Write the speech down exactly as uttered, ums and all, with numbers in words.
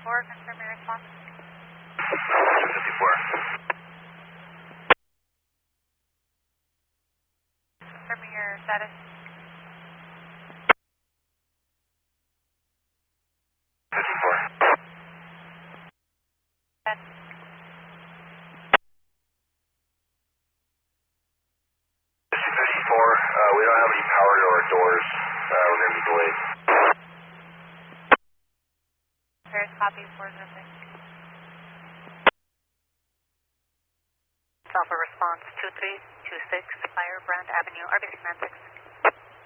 fifty-four, confirm your response. two fifty-four. Confirming your status. fifty-four. Dead. fifty-four, uh, we don't have any power to our doors. Uh, we're going to be delayed. Paris copy, four zero six. Alpha response two three two six, Firebrand Avenue, R B C nine six.